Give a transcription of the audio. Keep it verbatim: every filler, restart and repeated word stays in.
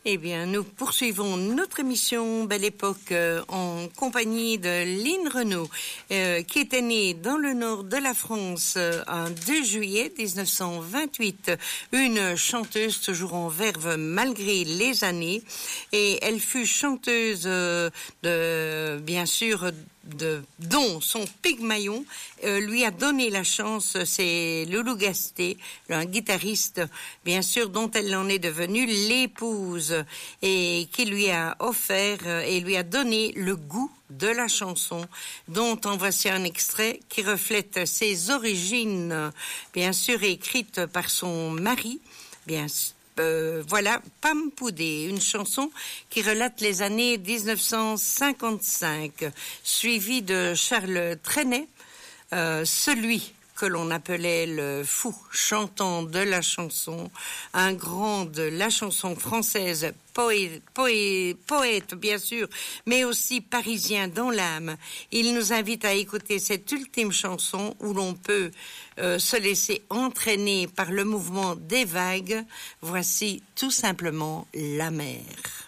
Eh bien, nous poursuivons notre émission Belle Époque euh, en compagnie de Line Renaud, euh, qui était née dans le nord de la France euh, un deux juillet dix-neuf cent vingt-huit. Une chanteuse toujours en verve malgré les années. Et elle fut chanteuse euh, de, bien sûr, de, dont son Pygmalion euh, lui a donné la chance. C'est Loulou Gasté, un guitariste, bien sûr, dont elle en est devenue l'épouse et qui lui a offert euh, et lui a donné le goût de la chanson, dont en voici un extrait qui reflète ses origines, bien sûr écrite par son mari, bien sûr. Euh, voilà, Pam Poudé, une chanson qui relate les années dix-neuf cent cinquante-cinq, suivie de Charles Trenet, euh, celui que l'on appelait le fou chantant de la chanson, un grand de la chanson française, poète, poète, poète bien sûr, mais aussi parisien dans l'âme. Il nous invite à écouter cette ultime chanson où l'on peut euh, se laisser entraîner par le mouvement des vagues. Voici tout simplement la mer.